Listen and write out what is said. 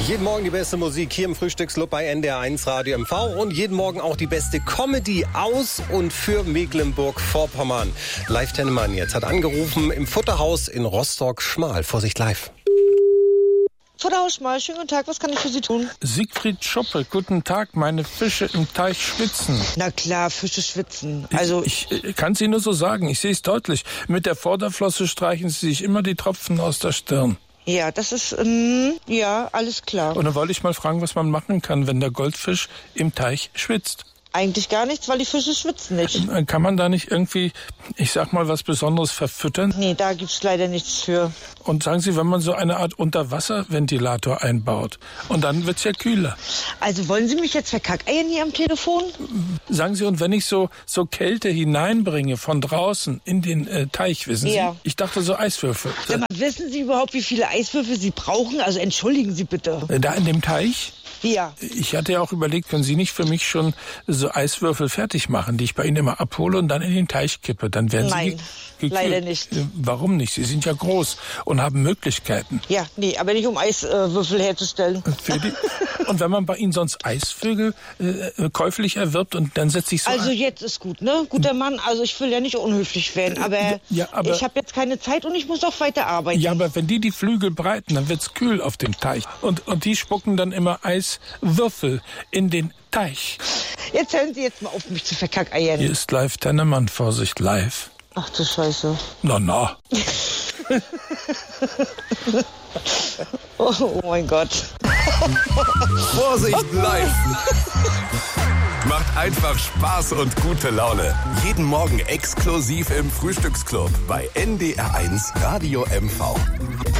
Jeden Morgen die beste Musik hier im Frühstücksclub bei NDR1 Radio MV und jeden Morgen auch die beste Comedy aus und für Mecklenburg-Vorpommern. Live Tennemann jetzt hat angerufen im Futterhaus in Rostock-Schmal. Vorsicht live. Futterhaus Schmal, schönen guten Tag, was kann ich für Sie tun? Siegfried Schuppe, guten Tag, meine Fische im Teich schwitzen. Na klar, Fische schwitzen. Also Ich kann es Ihnen nur so sagen, ich sehe es deutlich. Mit der Vorderflosse streichen Sie sich immer die Tropfen aus der Stirn. ja, das ist, ja, alles klar. Und dann wollte ich mal fragen, was man machen kann, wenn der Goldfisch im Teich schwitzt. Eigentlich gar nichts, weil die Fische schwitzen nicht. Kann man da nicht irgendwie, ich sag mal, was Besonderes verfüttern? Nee, da gibt's leider nichts für. Und sagen Sie, wenn man so eine Art Unterwasserventilator einbaut und dann wird's ja kühler. Also wollen Sie mich jetzt verkackeiern hier am Telefon? Sagen Sie, und wenn ich so Kälte hineinbringe von draußen in den Teich, wissen Ja. Sie? Ich dachte so Eiswürfel. Sag mal, wissen Sie überhaupt, wie viele Eiswürfel Sie brauchen? Also entschuldigen Sie bitte. Da in dem Teich? Ja. Ich hatte ja auch überlegt, können Sie nicht für mich schon so Eiswürfel fertig machen, die ich bei Ihnen immer abhole und dann in den Teich kippe? Dann werden Nein, Sie leider nicht. Warum nicht? Sie sind ja groß und haben Möglichkeiten. Ja, nee, aber nicht um Eiswürfel herzustellen. Und wenn man bei Ihnen sonst Eisvögel käuflich erwirbt und dann setzt sich so Also ein. jetzt ist gut, ne? Guter Mann, also ich will ja nicht unhöflich werden, aber, ja, aber ich habe jetzt keine Zeit und ich muss auch weiter arbeiten. Ja, aber wenn die Flügel breiten, dann wird's kühl auf dem Teich. Und die spucken dann immer Eiswürfel in den Teich. Jetzt hören Sie jetzt mal auf, mich zu verkackeiern. Hier ist live Tennemann, Vorsicht live. Ach du Scheiße. Na. Oh mein Gott. Vorsicht live! Macht einfach Spaß und gute Laune. Jeden Morgen exklusiv im Frühstücksclub bei NDR1 Radio MV.